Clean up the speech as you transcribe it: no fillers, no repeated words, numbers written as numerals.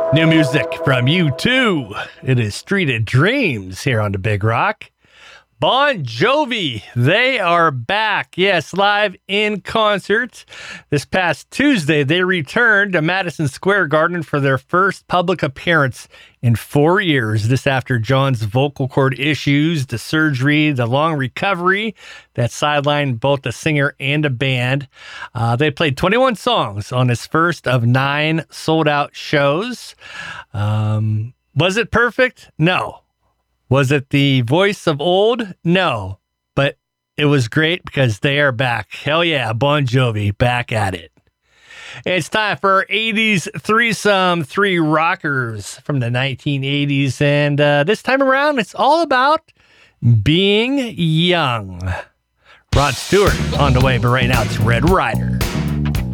New music from U2. It is Street of Dreams here on the Big Rock. Bon Jovi, they are back. Yes, live in concert. This past Tuesday, they returned to Madison Square Garden for their first public appearance in 4 years. This after John's vocal cord issues, the surgery, the long recovery that sidelined both the singer and the band. They played 21 songs on his first of 9 sold-out shows. Was it perfect? No. Was it the voice of old? No, but it was great because they are back. Hell yeah, Bon Jovi, back at it. It's time for our 80s threesome, 3 rockers from the 1980s. And this time around, it's all about being young. Rod Stewart on the way, but right now it's Red Rider.